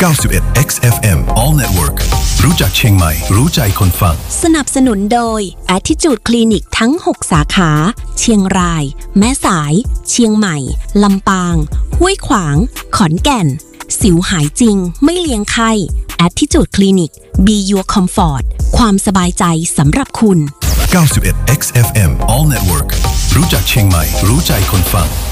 91 XFM All Network รู้จักเชียงใหม่รู้ใจคนฟังสนับสนุนโดย Attitude Clinic ทั้ง 6 สาขาเชียงรายแม่สายเชียงใหม่ลำปางห้วยขวางขอนแก่นสิวหายจริงไม่เลี้ยงไข้ Attitude Clinic Be Your Comfort ความสบายใจสำหรับคุณ 91 XFM All Network รู้จักเชียงใหม่รู้ใจคนฟัง